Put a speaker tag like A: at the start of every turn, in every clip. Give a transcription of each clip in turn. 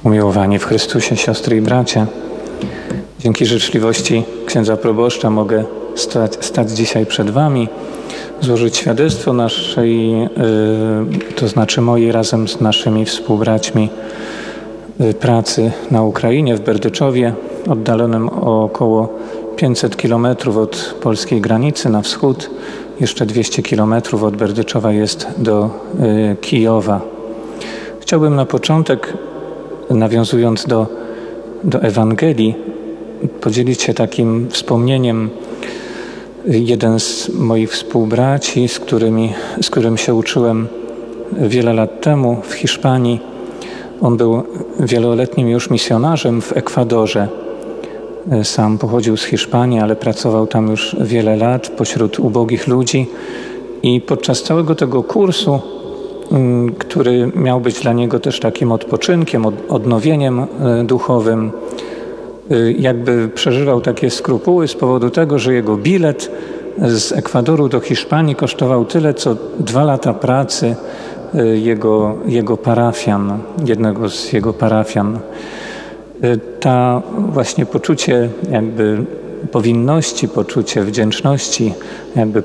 A: Umiłowani w Chrystusie siostry i bracia, dzięki życzliwości księdza proboszcza mogę stać dzisiaj przed wami, złożyć świadectwo naszej, to znaczy mojej razem z naszymi współbraćmi pracy na Ukrainie, w Berdyczowie, oddalonym o około 500 km od polskiej granicy na wschód. Jeszcze 200 km od Berdyczowa jest do Kijowa. Chciałbym na początek, nawiązując do Ewangelii, podzielić się takim wspomnieniem. Jeden z moich współbraci, z którym się uczyłem wiele lat temu w Hiszpanii, on był wieloletnim już misjonarzem w Ekwadorze. Sam pochodził z Hiszpanii, ale pracował tam już wiele lat pośród ubogich ludzi i podczas całego tego kursu, który miał być dla niego też takim odpoczynkiem, odnowieniem duchowym, jakby przeżywał takie skrupuły z powodu tego, że jego bilet z Ekwadoru do Hiszpanii kosztował tyle, co 2 lata pracy jego parafian, jednego z jego parafian. Ta właśnie poczucie jakby powinności, poczucie wdzięczności jakby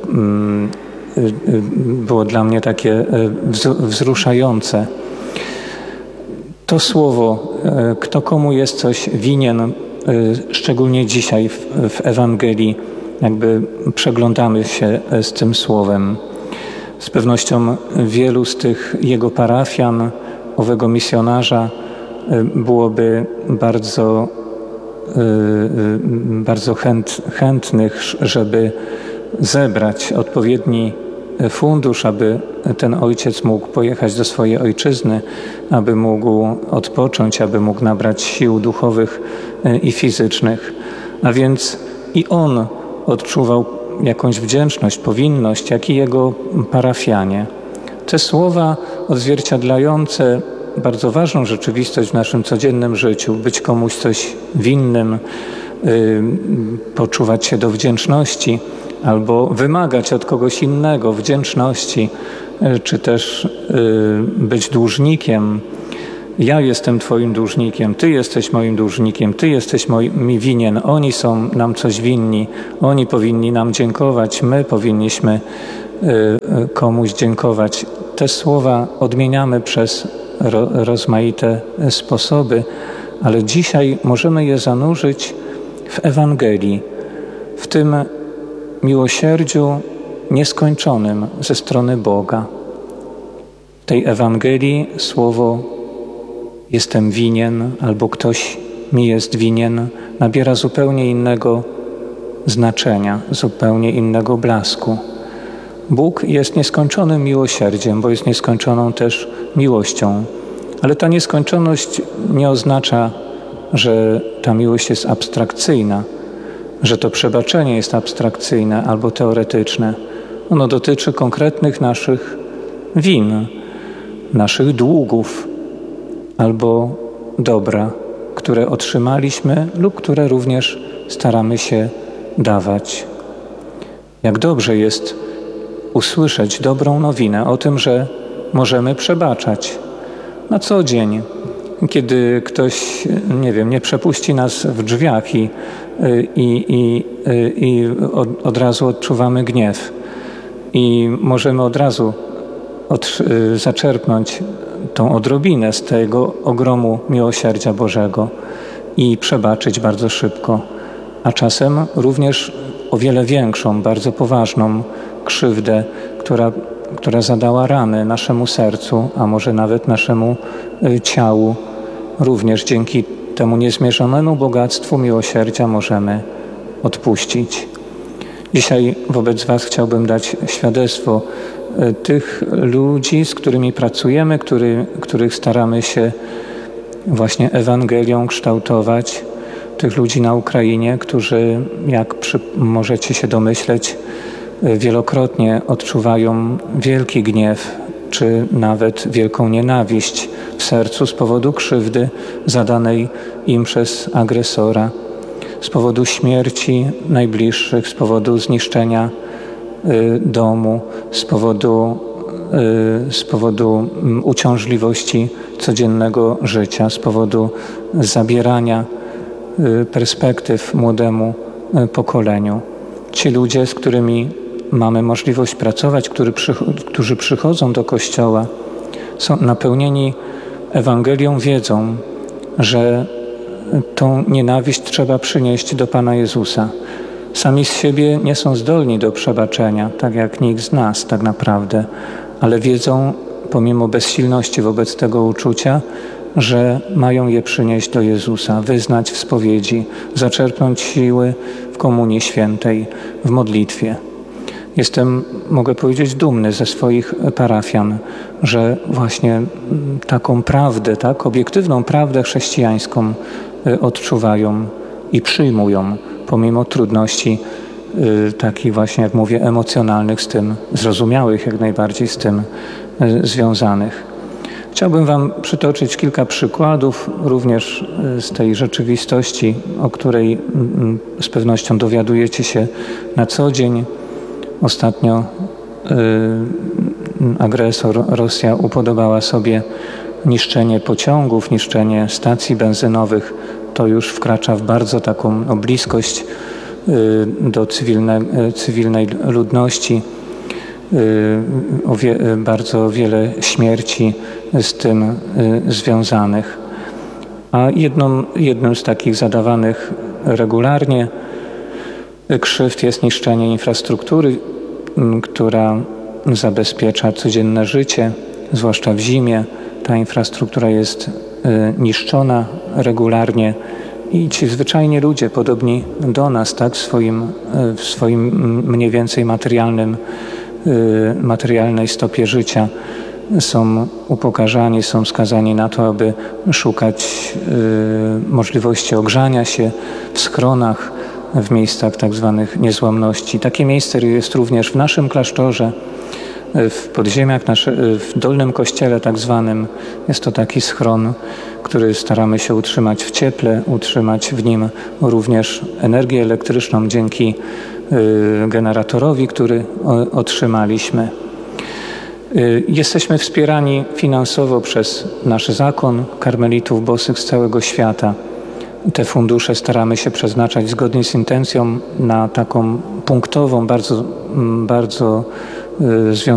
A: było dla mnie takie wzruszające. To słowo, kto komu jest coś winien, szczególnie dzisiaj w Ewangelii, jakby przeglądamy się z tym słowem. Z pewnością wielu z tych jego parafian, owego misjonarza, byłoby bardzo chętnych, żeby zebrać odpowiedni fundusz, aby ten ojciec mógł pojechać do swojej ojczyzny, aby mógł odpocząć, aby mógł nabrać sił duchowych i fizycznych. A więc i on odczuwał jakąś wdzięczność, powinność, jak i jego parafianie. Te słowa odzwierciedlające bardzo ważną rzeczywistość w naszym codziennym życiu, być komuś coś winnym, poczuwać się do wdzięczności albo wymagać od kogoś innego wdzięczności, czy też być dłużnikiem. Ja jestem Twoim dłużnikiem, Ty jesteś moim dłużnikiem, Ty jesteś mi winien, oni są nam coś winni, oni powinni nam dziękować, my powinniśmy komuś dziękować. Te słowa odmieniamy przez rozmaite sposoby, ale dzisiaj możemy je zanurzyć w Ewangelii, w tym miłosierdziu nieskończonym ze strony Boga. W tej Ewangelii słowo jestem winien albo ktoś mi jest winien nabiera zupełnie innego znaczenia, zupełnie innego blasku. Bóg jest nieskończonym miłosierdziem, bo jest nieskończoną też miłością. Ale ta nieskończoność nie oznacza, że ta miłość jest abstrakcyjna, że to przebaczenie jest abstrakcyjne albo teoretyczne. Ono dotyczy konkretnych naszych win, naszych długów albo dobra, które otrzymaliśmy lub które również staramy się dawać. Jak dobrze jest usłyszeć dobrą nowinę o tym, że możemy przebaczać na co dzień, kiedy ktoś, nie przepuści nas w drzwiach i od razu odczuwamy gniew i możemy od razu zaczerpnąć tą odrobinę z tego ogromu miłosierdzia Bożego i przebaczyć bardzo szybko, a czasem również o wiele większą, bardzo poważną krzywdę, która zadała ranę naszemu sercu, a może nawet naszemu ciału. Również dzięki temu niezmierzonemu bogactwu miłosierdzia możemy odpuścić. Dzisiaj wobec Was chciałbym dać świadectwo tych ludzi, z którymi pracujemy, których staramy się właśnie Ewangelią kształtować. Tych ludzi na Ukrainie, którzy, jak możecie się domyśleć, wielokrotnie odczuwają wielki gniew, czy nawet wielką nienawiść w sercu z powodu krzywdy zadanej im przez agresora, z powodu śmierci najbliższych, z powodu zniszczenia domu, z powodu z powodu uciążliwości codziennego życia, z powodu zabierania perspektyw młodemu pokoleniu. Ci ludzie, z którymi mamy możliwość pracować, którzy przychodzą do Kościoła, są napełnieni Ewangelią, wiedzą, że tą nienawiść trzeba przynieść do Pana Jezusa. Sami z siebie nie są zdolni do przebaczenia, tak jak nikt z nas tak naprawdę, ale wiedzą, pomimo bezsilności wobec tego uczucia, że mają je przynieść do Jezusa, wyznać w spowiedzi, zaczerpnąć siły w Komunii Świętej, w modlitwie. Jestem, mogę powiedzieć, dumny ze swoich parafian, że właśnie taką prawdę, tak, obiektywną prawdę chrześcijańską odczuwają i przyjmują, pomimo trudności takich właśnie, jak mówię, emocjonalnych z tym, zrozumiałych jak najbardziej z tym związanych. Chciałbym Wam przytoczyć kilka przykładów, również z tej rzeczywistości, o której z pewnością dowiadujecie się na co dzień. Ostatnio agresor, Rosja, upodobała sobie niszczenie pociągów, niszczenie stacji benzynowych. To już wkracza w bardzo taką bliskość do cywilnej ludności. Bardzo wiele śmierci z tym związanych. A jednym z takich zadawanych regularnie krzywd jest niszczenie infrastruktury, która zabezpiecza codzienne życie, zwłaszcza w zimie. Ta infrastruktura jest niszczona regularnie i ci zwyczajni ludzie, podobni do nas, tak, w swoim mniej więcej materialnej stopie życia, są upokarzani, są skazani na to, aby szukać możliwości ogrzania się w schronach, w miejscach tak zwanych niezłomności. Takie miejsce jest również w naszym klasztorze, w podziemiach, w dolnym kościele tak zwanym. Jest to taki schron, który staramy się utrzymać w cieple, utrzymać w nim również energię elektryczną dzięki generatorowi, który otrzymaliśmy. Jesteśmy wspierani finansowo przez nasz zakon karmelitów bosych z całego świata. Te fundusze staramy się przeznaczać zgodnie z intencją na taką punktową, bardzo związaną